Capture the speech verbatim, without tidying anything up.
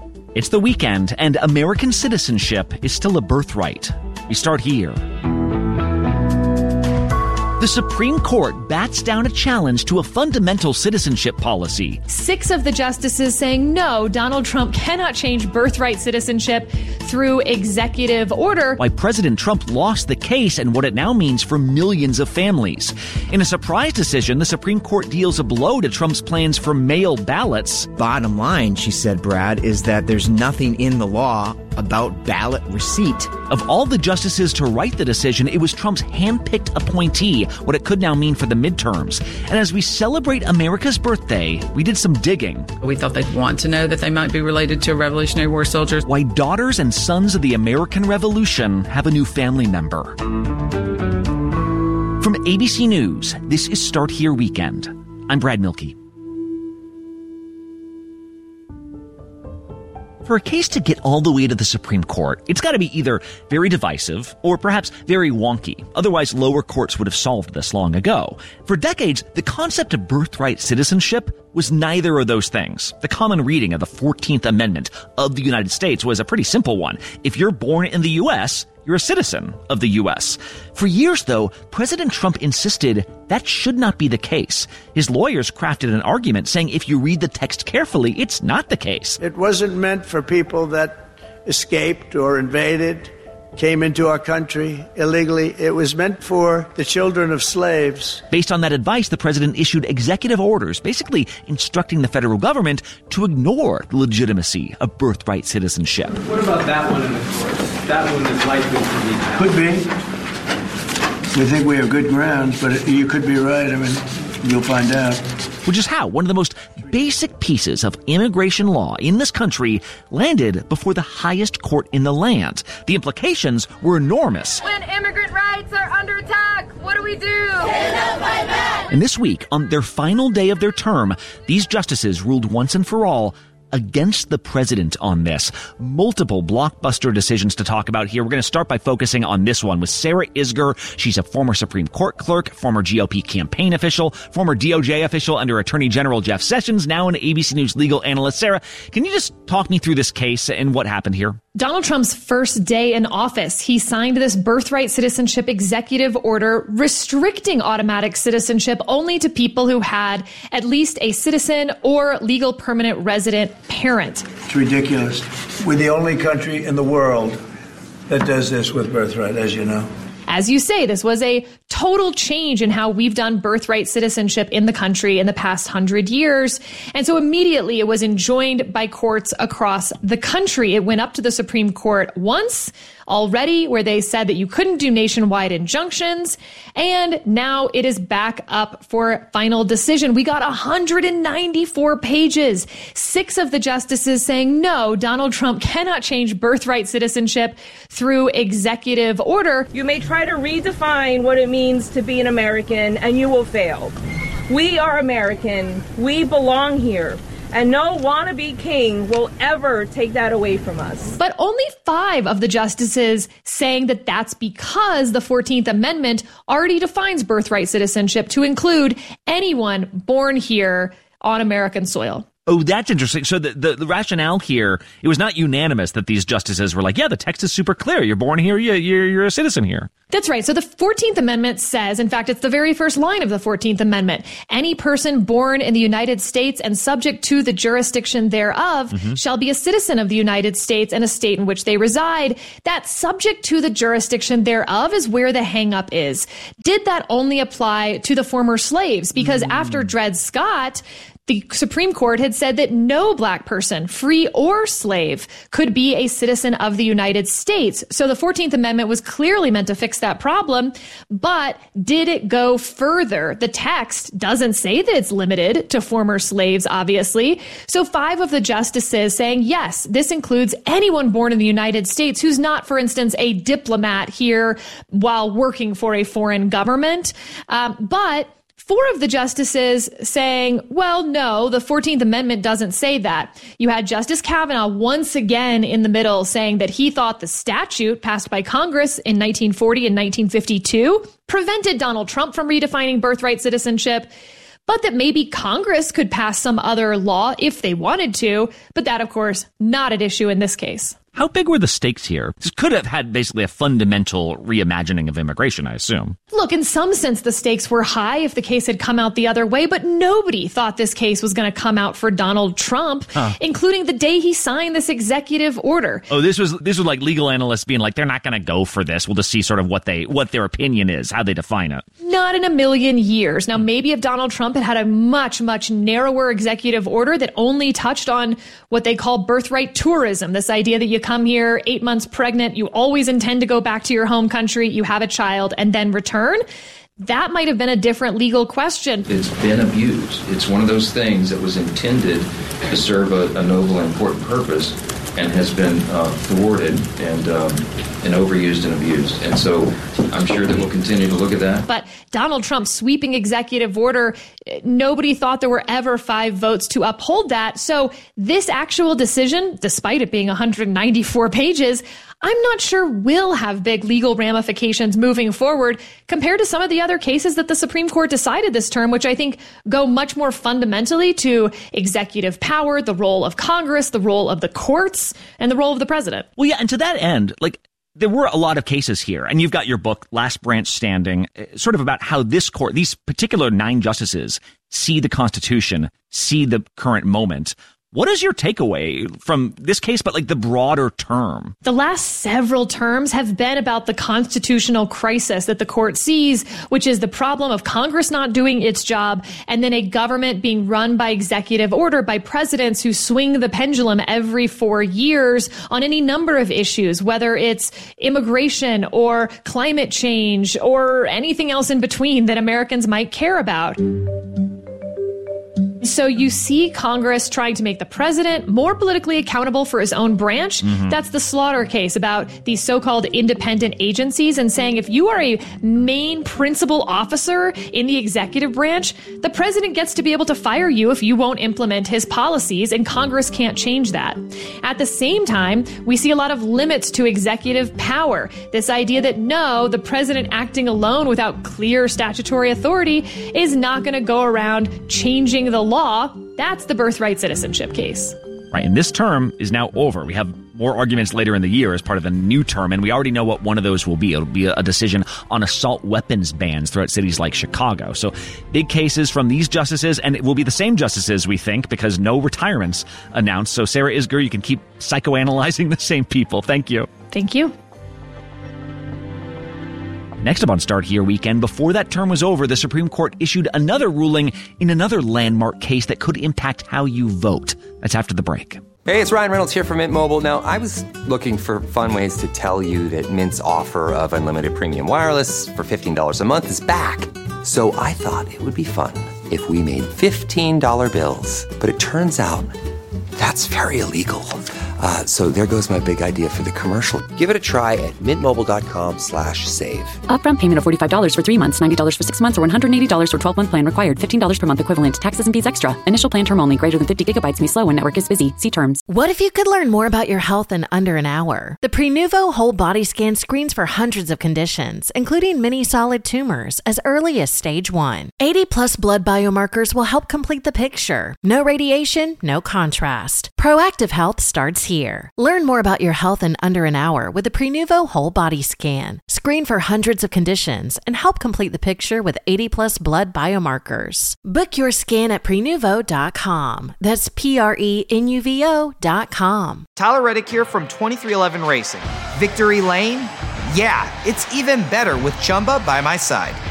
It's the weekend, and American citizenship is still a birthright. We start here. The Supreme Court bats down a challenge to a fundamental citizenship policy. Six of the justices saying no, Donald Trump cannot change birthright citizenship through executive order. Why President Trump lost the case and what it now means for millions of families. In a surprise decision, the Supreme Court deals a blow to Trump's plans for mail ballots. Bottom line, she said, Brad, is that there's nothing in the law about ballot receipt. Of all the justices to write the decision, it was Trump's hand-picked appointee, what it could now mean for the midterms. And as we celebrate America's birthday, we did some digging. We thought they'd want to know that they might be related to Revolutionary War soldiers. Why daughters and sons of the American Revolution have a new family member. From A B C News, this is Start Here Weekend. I'm Brad Milkey. For a case to get all the way to the Supreme Court, it's got to be either very divisive or perhaps very wonky. Otherwise, lower courts would have solved this long ago. For decades, the concept of birthright citizenship was neither of those things. The common reading of the fourteenth Amendment of the United States was a pretty simple one. If you're born in the U S, you're a citizen of the U S. For years, though, President Trump insisted that should not be the case. His lawyers crafted an argument saying if you read the text carefully, it's not the case. It wasn't meant for people that escaped or invaded, came into our country illegally. It was meant for the children of slaves. Based on that advice, the president issued executive orders, basically instructing the federal government to ignore the legitimacy of birthright citizenship. What about that one in the court? That one is likely to be passed. Could be. We think we have good grounds, but you could be right. I mean, you'll find out. Which is how one of the most basic pieces of immigration law in this country landed before the highest court in the land. The implications were enormous. When immigrant rights are under attack, what do we do? Stand up, fight back! And this week, on their final day of their term, these justices ruled once and for all against the president on this. Multiple blockbuster decisions to talk about here. We're going to start by focusing on this one with Sarah Isgur. She's a former Supreme Court clerk, former G O P campaign official, former D O J official under Attorney General Jeff Sessions, now an A B C News legal analyst. Sarah, can you just talk me through this case and what happened here? Donald Trump's first day in office, he signed this birthright citizenship executive order restricting automatic citizenship only to people who had at least a citizen or legal permanent resident parent. It's ridiculous. We're the only country in the world that does this with birthright, as you know. As you say, this was a total change in how we've done birthright citizenship in the country in the past hundred years. And so immediately it was enjoined by courts across the country. It went up to the Supreme Court once already, where they said that you couldn't do nationwide injunctions. And now it is back up for final decision. We got one hundred ninety-four pages, six of the justices saying, no, Donald Trump cannot change birthright citizenship through executive order. You may try to redefine what it means to be an American, and you will fail. We are American. We belong here. And no wannabe king will ever take that away from us. But only five of the justices saying that that's because the fourteenth Amendment already defines birthright citizenship to include anyone born here on American soil. Oh, that's interesting. So the, the, the rationale here, it was not unanimous that these justices were like, yeah, the text is super clear. You're born here. You, you're, you're a citizen here. That's right. So the fourteenth Amendment says, in fact, it's the very first line of the fourteenth Amendment, any person born in the United States and subject to the jurisdiction thereof mm-hmm. shall be a citizen of the United States and a state in which they reside. That subject to the jurisdiction thereof is where the hang up is. Did that only apply to the former slaves? Because mm. after Dred Scott, the Supreme Court had said that no black person, free or slave, could be a citizen of the United States. So the fourteenth Amendment was clearly meant to fix that problem, but did it go further? The text doesn't say that it's limited to former slaves, obviously. So five of the justices saying, yes, this includes anyone born in the United States who's not, for instance, a diplomat here while working for a foreign government. Um, but Four of the justices saying, well, no, the fourteenth Amendment doesn't say that. You had Justice Kavanaugh once again in the middle saying that he thought the statute passed by Congress in nineteen forty and nineteen fifty-two prevented Donald Trump from redefining birthright citizenship. but that maybe Congress could pass some other law if they wanted to. But that, of course, not at issue in this case. How big were the stakes here? This could have had basically a fundamental reimagining of immigration, I assume. Look, in some sense, the stakes were high if the case had come out the other way, but nobody thought this case was going to come out for Donald Trump, huh. including the day he signed this executive order. Oh, this was this was like legal analysts being like, they're not going to go for this. We'll just see sort of what they what their opinion is, how they define it. Not in a million years. Now, maybe if Donald Trump had had a much, much narrower executive order that only touched on what they call birthright tourism, this idea that you come here eight months pregnant, you always intend to go back to your home country, you have a child, and then return. That might have been a different legal question. It's been abused. It's one of those things that was intended to serve a, a noble and important purpose and has been uh, thwarted and um, and overused and abused. And so I'm sure that we'll continue to look at that. But Donald Trump's sweeping executive order, nobody thought there were ever five votes to uphold that. So this actual decision, despite it being one hundred ninety-four pages, I'm not sure will have big legal ramifications moving forward compared to some of the other cases that the Supreme Court decided this term, which I think go much more fundamentally to executive power, the role of Congress, the role of the courts, and the role of the president. Well, yeah, and to that end, like, there were a lot of cases here, and you've got your book, Last Branch Standing, sort of about how this court, these particular nine justices, see the Constitution, see the current moment. What is your takeaway from this case, but like the broader term? The last several terms have been about the constitutional crisis that the court sees, which is the problem of Congress not doing its job and then a government being run by executive order by presidents who swing the pendulum every four years on any number of issues, whether it's immigration or climate change or anything else in between that Americans might care about. So you see Congress trying to make the president more politically accountable for his own branch. Mm-hmm. That's the Slaughter case about these so-called independent agencies and saying if you are a main principal officer in the executive branch, the president gets to be able to fire you if you won't implement his policies, and Congress can't change that. At the same time, we see a lot of limits to executive power. This idea that no, the president acting alone without clear statutory authority is not going to go around changing the law. That's the birthright citizenship case. Right, and this term is now over. We have more arguments later in the year as part of the new term, and we already know what one of those will be. It'll be a decision on assault weapons bans throughout cities like Chicago. So big cases from these justices, and it will be the same justices, we think, because no retirements announced. So Sarah Isgur, you can keep psychoanalyzing the same people. Thank you. Thank you. Next up on Start Here Weekend, before that term was over, the Supreme Court issued another ruling in another landmark case that could impact how you vote. That's after the break. Hey, it's Ryan Reynolds here from Mint Mobile. Now, I was looking for fun ways to tell you that Mint's offer of unlimited premium wireless for fifteen dollars a month is back. So I thought it would be fun if we made fifteen dollar bills. But it turns out that's very illegal. Uh, so there goes my big idea for the commercial. Give it a try at mintmobile.com slash save. Upfront payment of forty-five dollars for three months, ninety dollars for six months, or one hundred eighty dollars for twelve-month plan required. fifteen dollars per month equivalent. Taxes and fees extra. Initial plan term only. Greater than fifty gigabytes may slow when network is busy. See terms. What if you could learn more about your health in under an hour? The Prenuvo Whole Body Scan screens for hundreds of conditions, including many solid tumors, as early as stage one. eighty plus blood biomarkers will help complete the picture. No radiation, no contrast. Proactive health starts here. Learn more about your health in under an hour with the Prenuvo Whole Body Scan. Screen for hundreds of conditions and help complete the picture with eighty plus blood biomarkers. Book your scan at prenuvo dot com. That's P R E N U V O dot com. Tyler Reddick here from twenty-three eleven Racing. Victory Lane? Yeah, it's even better with Chumba by my side.